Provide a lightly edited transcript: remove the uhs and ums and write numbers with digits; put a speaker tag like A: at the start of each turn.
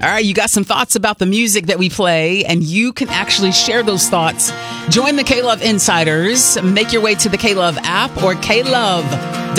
A: All right, you got some thoughts about the music that we play, and you can actually share those thoughts. Join the K-Love Insiders. Make your way to the K-Love app or klove.com